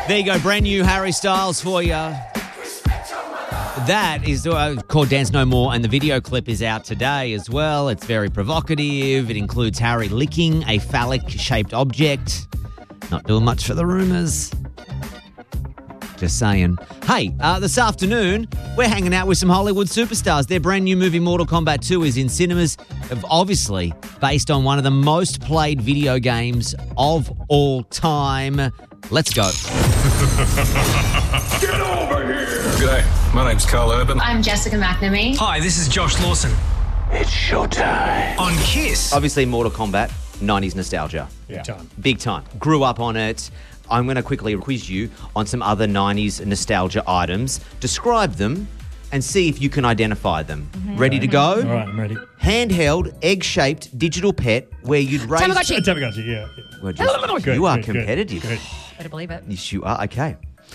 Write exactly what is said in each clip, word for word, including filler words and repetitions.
There you go, brand new Harry Styles for you. That is uh, called Dance No More, and the video clip is out today as well. It's very provocative. It includes Harry licking a phallic-shaped object. Not doing much for the rumours. Just saying. Hey, uh, this afternoon, we're hanging out with some Hollywood superstars. Their brand new movie, Mortal Kombat two, is in cinemas, obviously based on one of the most played video games of all time. Let's go. Get over here! G'day, my name's Carl Urban. I'm Jessica McNamee. Hi, this is Josh Lawson. It's showtime. On Kiss. Obviously, Mortal Kombat, nineties nostalgia. Big time. Big time. Grew up on it. I'm going to quickly quiz you on some other nineties nostalgia items. Describe them and see if you can identify them. Mm-hmm. Ready to go? All right, I'm ready. Handheld, egg-shaped digital pet where you'd raise... Tamagotchi. Uh, Tamagotchi, yeah. Well, just, Good, you are good, good, competitive. good. Better believe it. Yes, you are. Okay.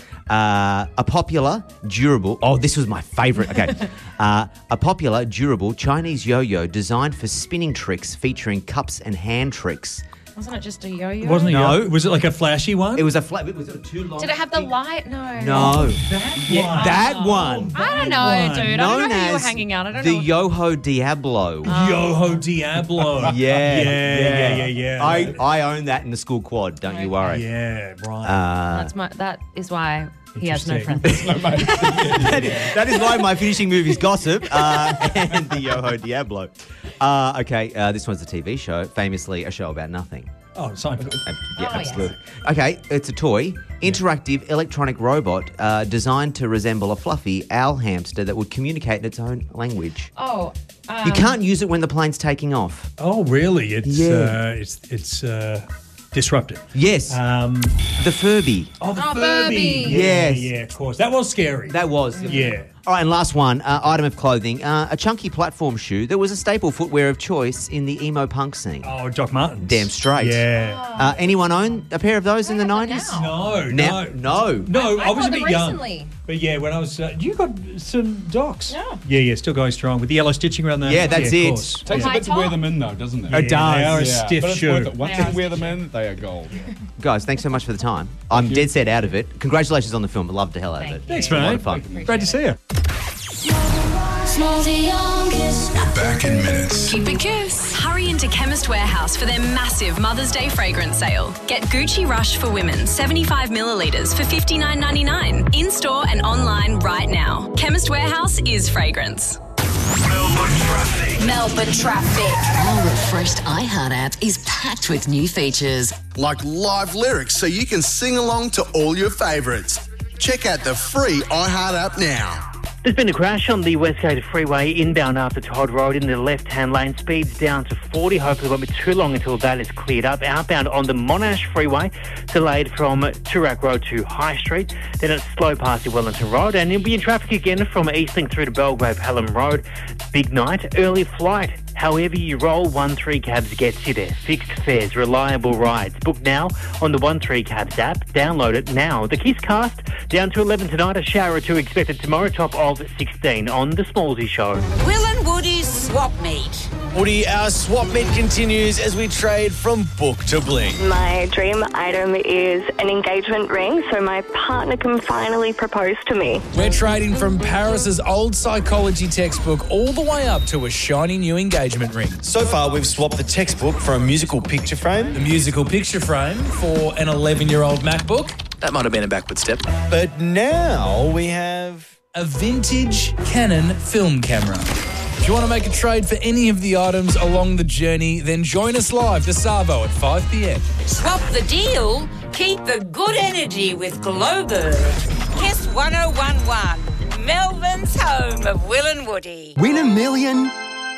Uh, a popular, durable... Oh, this was my favourite. Okay. uh, a popular, durable Chinese yo-yo designed for spinning tricks featuring cups and hand tricks. Wasn't it just a yo-yo? Wasn't it? No. yo- Was it like a flashy one? It was a flat... Was it too long? Did it have the light? No. No. that Yeah, one. that one. I don't know, One. dude. I Known don't know who you were as hanging out. I don't the know. Yoho Diablo. Yoho Diablo. yeah, yeah, yeah, yeah, yeah. I, I own that in the school quad. Don't you worry. Yeah, right. Uh, That's my. That is why he has no Interesting. friends. that, is, that is why my finishing move is Gossip uh, and the Yoho Diablo. Uh, okay, uh, this one's a T V show, famously a show about nothing. oh, Seinfeld. Uh, yeah, Oh, absolutely. Okay, it's a toy, interactive electronic robot uh, designed to resemble a fluffy owl hamster that would communicate in its own language. Oh. Um, You can't use it when the plane's taking off. Oh, really? It's Yeah. uh, it's it's uh, disruptive. Yes, Um, the Furby. oh, the Oh, Furby. Furby. Yeah, Yes. yeah, of course. That was scary. That was. Yeah. All right, and last one, uh, item of clothing, uh, a chunky platform shoe that was a staple footwear of choice in the emo punk scene. Oh, Doc Martens. Damn straight. Yeah. Uh, anyone own a pair of those in the I have nineties? them No, Now, no. no. No, I, I was a bought bit them young. recently. But yeah, when I was... Uh, you got some Docs? Yeah. Yeah, yeah, still going strong with the yellow stitching around the... Yeah, that's of it. course. Takes High a bit to wear top. them in, though, doesn't it? Yeah, It does. They are a Yeah, stiff but it's shoe. worth it. Once Yeah. you wear them in, they are gold. Guys, thanks so much for the time. I'm dead set out of it. Congratulations on the film. I loved the hell out of it. Thanks, A lot mate. of fun. Great to see you. We're back in minutes. Keep it Kiss. Hurry into Chemist Warehouse for their massive Mother's Day fragrance sale. Get Gucci Rush for women, seventy-five millilitres for fifty-nine ninety-nine. In-store and online right now. Chemist Warehouse is fragrance. Melbourne traffic. Melbourne traffic. Our refreshed iHeart app is packed with new features. Like live lyrics so you can sing along to all your favourites. Check out the free iHeart app now. There's been a crash on the Westgate Freeway inbound after Todd Road in the left-hand lane. Speeds down to forty. Hopefully it won't be too long until that is cleared up. Outbound on the Monash Freeway, delayed from Toorak Road to High Street. Then it's slow past the Wellington Road. And you'll be in traffic again from Eastlink through to Belgrave Hallam Road. Big night, early flight. However you roll, one three Cabs gets you there. Fixed fares, reliable rides. Book now on the one three Cabs app. Download it now. The Kiss Cast, down to eleven tonight. A shower or two expected tomorrow. Top of sixteen on The Smallsy Show. Will and Woody's swap meet. Woody, our swap meet continues as we trade from book to bling. My dream item is an engagement ring so my partner can finally propose to me. We're trading from Paris's old psychology textbook all the way up to a shiny new engagement ring. So far, we've swapped the textbook for a musical picture frame, the musical picture frame for an eleven-year-old MacBook. That might have been a backward step. But now we have a vintage Canon film camera. If you want to make a trade for any of the items along the journey, then join us live to Savo at five p.m. Swap the deal, keep the good energy with Glowbird. Kiss one oh one one, Melbourne's home of Will and Woody. Win a million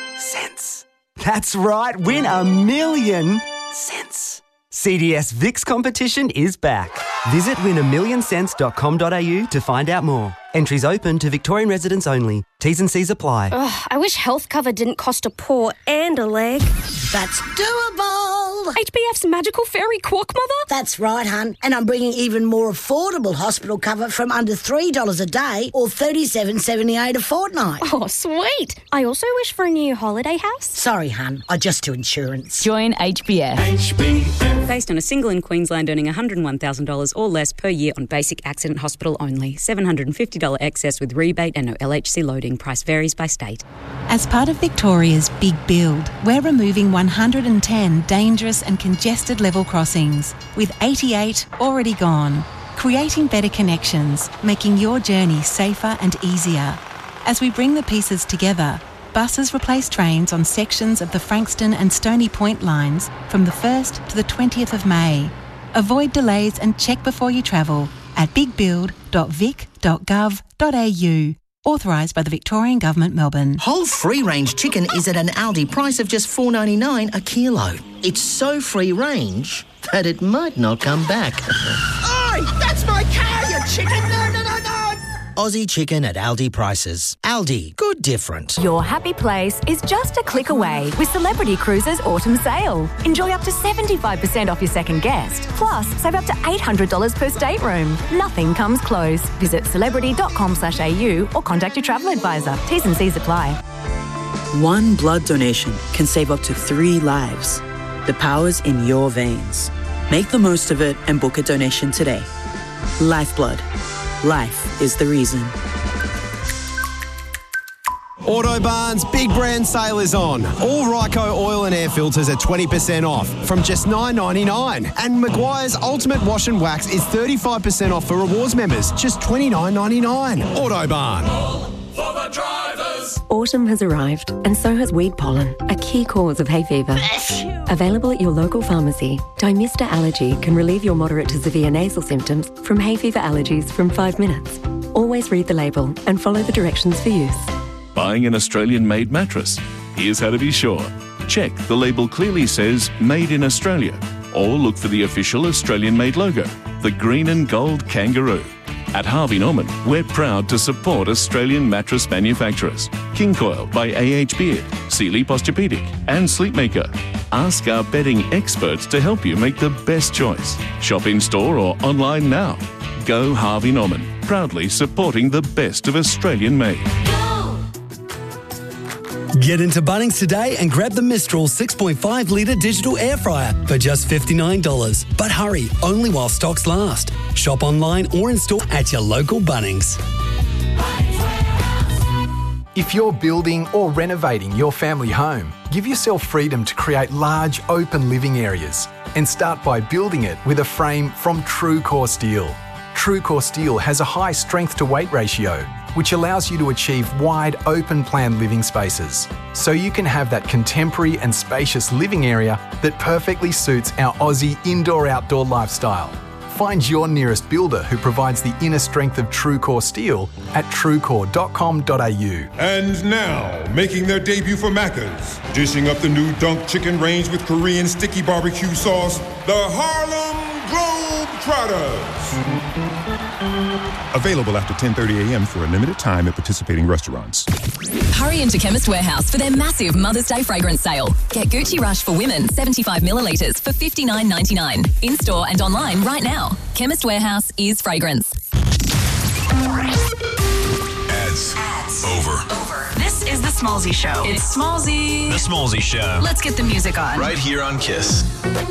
cents. That's right, win a million cents. C D S Vix competition is back. Visit win a million cents dot com dot a u to find out more. Entries open to Victorian residents only. T's and C's apply. Ugh, I wish health cover didn't cost a paw and a leg. That's doable. World. H B F's magical fairy quack mother? That's right, hun. And I'm bringing even more affordable hospital cover from under three dollars a day or thirty-seven dollars seventy-eight a fortnight. Oh, sweet. I also wish for a new holiday house. Sorry, hun. I just do insurance. Join H B F. H B F. Based on a single in Queensland earning one hundred one thousand dollars or less per year on basic accident hospital only. seven hundred fifty dollars excess with rebate and no L H C loading. Price varies by state. As part of Victoria's Big Build, we're removing one hundred ten dangerous and congested level crossings, with eighty-eight already gone, creating better connections, making your journey safer and easier. As we bring the pieces together, buses replace trains on sections of the Frankston and Stony Point lines from the first to the twentieth of May. Avoid delays and check before you travel at big build dot vic dot gov dot a u. Authorised by the Victorian Government, Melbourne. Whole free-range chicken is at an Aldi price of just four dollars ninety-nine a kilo. It's so free-range that it might not come back. Oi! That's my car, you chicken! No, no, no, no! Aussie chicken at Aldi prices. Aldi, good different. Your happy place is just a click away with Celebrity Cruises Autumn Sale. Enjoy up to seventy-five percent off your second guest. Plus, save up to eight hundred dollars per stateroom. Nothing comes close. Visit celebrity dot com slash a u or contact your travel advisor. T's and C's apply. One blood donation can save up to three lives. The power's in your veins. Make the most of it and book a donation today. Lifeblood. Life is the reason. Autobarn's big brand sale is on. All Ryco oil and air filters are twenty percent off from just nine dollars ninety-nine. And Maguire's Ultimate Wash and Wax is thirty-five percent off for rewards members, just twenty-nine ninety-nine. Autobarn. For the drivers. Autumn has arrived, and so has weed pollen, a key cause of hay fever. Available at your local pharmacy, Dymista Allergy can relieve your moderate to severe nasal symptoms from hay fever allergies from five minutes. Always read the label and follow the directions for use. Buying an Australian-made mattress? Here's how to be sure. Check the label clearly says Made in Australia, or look for the official Australian-made logo, the green and gold kangaroo. At Harvey Norman, we're proud to support Australian mattress manufacturers. King Coil by A H Beard, Sealy Posturepedic and Sleepmaker. Ask our bedding experts to help you make the best choice. Shop in-store or online now. Go Harvey Norman, proudly supporting the best of Australian-made. Get into Bunnings today and grab the Mistral six point five litre digital air fryer for just fifty-nine dollars. But hurry, only while stocks last. Shop online or in store at your local Bunnings. If you're building or renovating your family home, give yourself freedom to create large, open living areas and start by building it with a frame from TrueCore Steel. TrueCore Steel has a high strength-to-weight ratio, which allows you to achieve wide, open-plan living spaces, so you can have that contemporary and spacious living area that perfectly suits our Aussie indoor-outdoor lifestyle. Find your nearest builder who provides the inner strength of TrueCore Steel at truecore dot com dot a u. And now, making their debut for Macca's, dishing up the new Dunk Chicken range with Korean sticky barbecue sauce, the Harlem Globetrotters. Available after ten thirty a.m. for a limited time at participating restaurants. Hurry into Chemist Warehouse for their massive Mother's Day fragrance sale. Get Gucci Rush for women, seventy-five millilitres for fifty-nine ninety-nine. In-store and online right now. Chemist Warehouse is fragrance. Ads. Ads. Over. Over. This is the Smallzy Show. It's Smallzy. The Smallzy Show. Let's get the music on. Right here on Kiss.